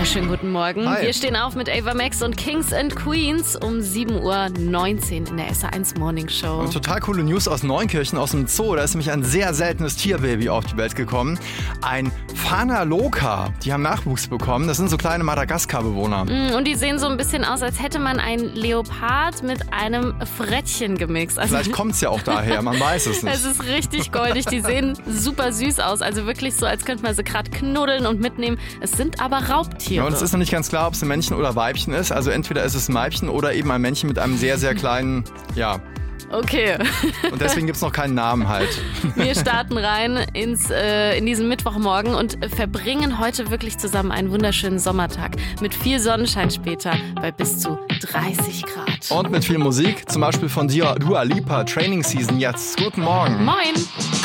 wunderschönen guten Morgen. Hi. Wir stehen auf mit Ava Max und Kings and Queens um 7:19 Uhr in der SA1 Morning Show. Und total coole News aus Neunkirchen, aus dem Zoo. Da ist nämlich ein sehr seltenes Tierbaby auf die Welt gekommen. Ein Fana Loca. Die haben Nachwuchs bekommen. Das sind so kleine Madagaskar-Bewohner. Und die sehen so ein bisschen aus, als hätte man einen Leopard mit einem Frettchen gemixt. Also Vielleicht kommt es ja auch daher, man weiß es nicht. es ist richtig goldig. Die sehen super süß aus. Also wirklich so, als könnte man sie gerade knuddeln und mitnehmen. Es sind aber Raubtiere. Ja, und es ist noch nicht ganz klar, ob es ein Männchen oder Weibchen ist. Also entweder ist es ein Weibchen oder eben ein Männchen mit einem sehr, sehr kleinen, ja. Okay. Und deswegen gibt es noch keinen Namen halt. Wir starten rein in diesen Mittwochmorgen und verbringen heute wirklich zusammen einen wunderschönen Sommertag. Mit viel Sonnenschein später bei bis zu 30 Grad. Und mit viel Musik, zum Beispiel von Dua Lipa, Training Season jetzt. Guten Morgen. Moin!